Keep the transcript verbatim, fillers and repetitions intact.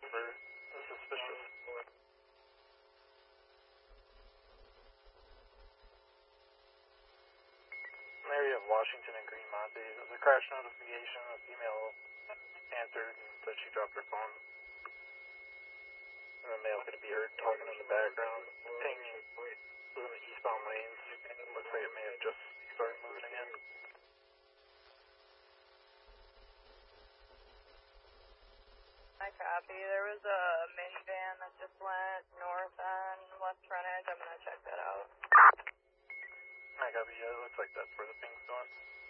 for the suspicious. Area of Washington and Greenmont, there's a crash notification. A female answered and said she dropped her phone. And the male could be heard talking in the background. Ping was in the eastbound lanes. Looks like it may have just started moving again. I copy. There was a minivan that just went north on west frontage. I'm going to check that out. I copy. Yeah, it looks like that's where the ping's going.